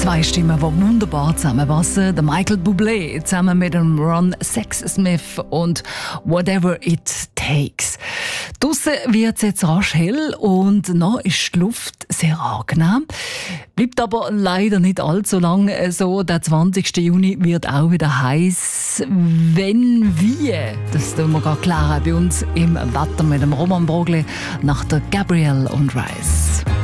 Zwei Stimmen, die wunderbar zusammenpassen. Der Michael Bublé zusammen mit dem Ron Sexsmith und «Whatever It Takes». Draussen wird es jetzt rasch hell und noch ist die Luft sehr angenehm. Bleibt aber leider nicht allzu lang so. Der 20. Juni wird auch wieder heiß. Wenn wie, das tun wir gerade klären bei uns im Wetter mit dem Roman Brogli nach der Gabrielle und Rice.